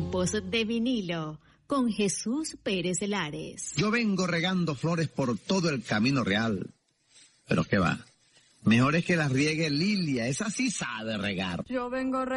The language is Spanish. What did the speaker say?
Tiempos de vinilo con Jesús Pérez Lares. Yo vengo regando flores por todo el camino real. Pero qué va, mejor es que las riegue Lilia, esa sí sabe regar. Yo vengo